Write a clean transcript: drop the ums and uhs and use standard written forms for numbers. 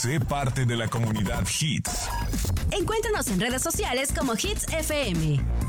Sé parte de la comunidad Hits. Encuéntranos en redes sociales como Hits FM.